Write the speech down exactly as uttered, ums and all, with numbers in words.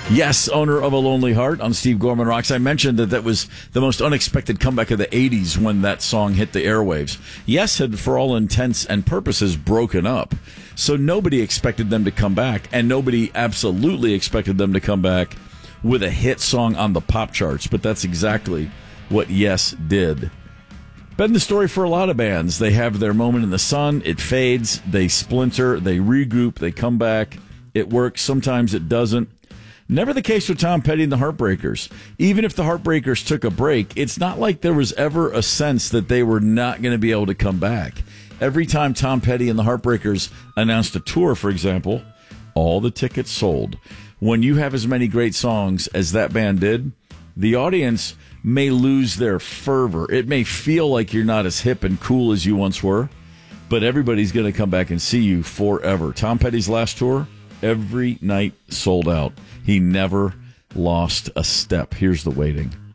Yes, owner of a lonely heart on Steve Gorman Rocks. I mentioned that that was the most unexpected comeback of the eighties when that song hit the airwaves. Yes had, for all intents and purposes, broken up. So nobody expected them to come back, and nobody absolutely expected them to come back with a hit song on the pop charts. But that's exactly what Yes did. Been the story for a lot of bands. They have their moment in the sun, it fades, they splinter, they regroup, they come back. It works, sometimes it doesn't. Never the case with Tom Petty and the Heartbreakers. Even if the Heartbreakers took a break, it's not like there was ever a sense that they were not going to be able to come back. Every time Tom Petty and the Heartbreakers announced a tour, for example, all the tickets sold. When you have as many great songs as that band did, the audience may lose their fervor. It may feel like you're not as hip and cool as you once were, but everybody's going to come back and see you forever. Tom Petty's last tour, every night sold out. He never lost a step. Here's The Waiting.